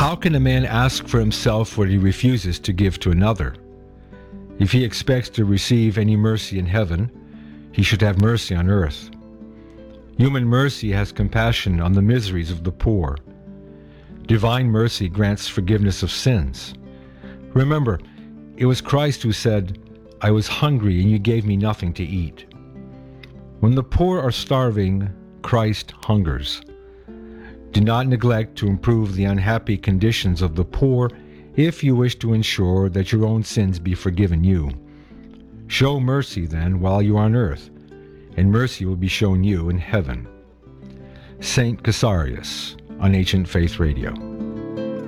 How can a man ask for himself what he refuses to give to another? If he expects to receive any mercy in heaven, he should have mercy on earth. Human mercy has compassion on the miseries of the poor. Divine mercy grants forgiveness of sins. Remember, it was Christ who said, "I was hungry and you gave me nothing to eat." When the poor are starving, Christ hungers. Do not neglect to improve the unhappy conditions of the poor if you wish to ensure that your own sins be forgiven you. Show mercy then while you are on earth, and mercy will be shown you in heaven. Saint Cassarius on Ancient Faith Radio.